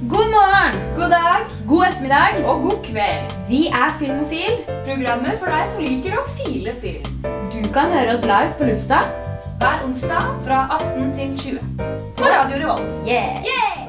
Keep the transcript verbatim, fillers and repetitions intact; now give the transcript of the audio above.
God morgen, God dag god ettermiddag. og god kveld. Vi er Filmofil. Programmet for deg som liker å file film. Du kan høre oss live på lufta. Hver onsdag fra atten til tjue. På Radio Revolt. Yeah! Yeah!